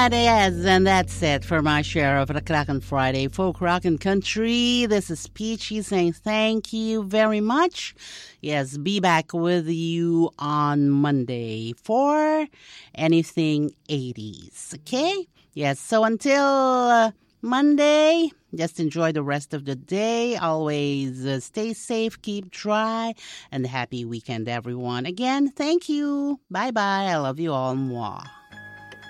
Yes, and that's it for my share of the Rockin' Friday Folk Rockin' Country. This is Peachy saying thank you very much. Yes, be back with you on Monday for anything 80s, okay? Yes, so until Monday, just enjoy the rest of the day. Always stay safe, keep dry, and happy weekend, everyone. Again, thank you. Bye-bye. I love you all. Mwah.